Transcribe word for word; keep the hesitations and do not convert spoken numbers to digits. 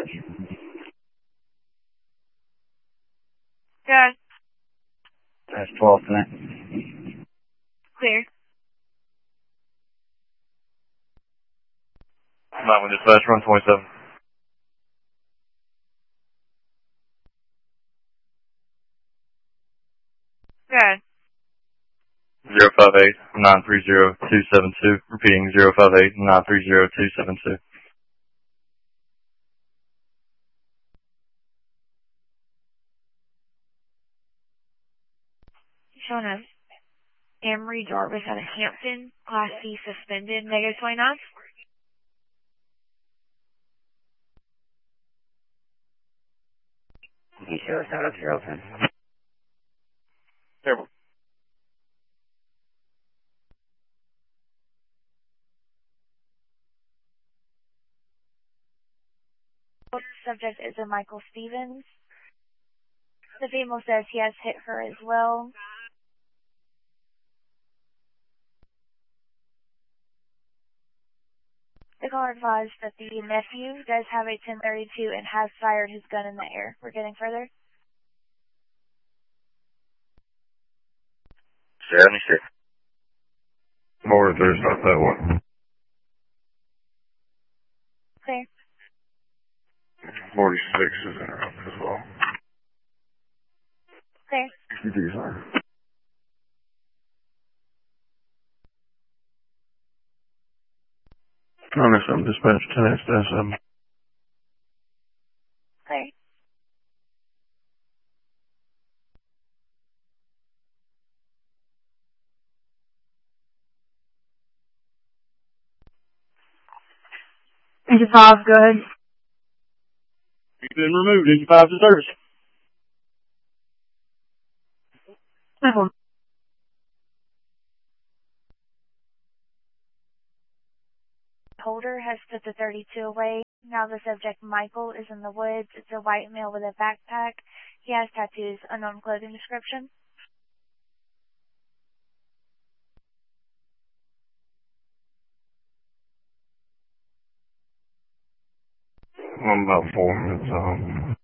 dispatch. Good. That's twelve tonight. Clear. nine one dispatch, run twenty-seven. Good. zero five eight nine three zero two seven two. Repeating zero five eight nine three zero two seven two. Showing us Emery Jarvis out of Hampton, Class C suspended, negative twenty-nine. You show us out of zero ten. Terrible. Subject is a Michael Stevens. The female says he has hit her as well. The caller advised that the nephew does have a ten thirty-two and has fired his gun in the air. We're getting further. seventy-six. More, there's not that one. Clear. forty-six is in her as well. Clear. sixty-two, sorry. nine oh seven dispatch, ten X dash seven. Clear. Engine five, go ahead. You've been removed. Engine five to service. Simple. Holder has put the thirty-two away. Now the subject, Michael, is in the woods. It's a white male with a backpack. He has tattoos, unknown clothing description. I'm about four minutes, um...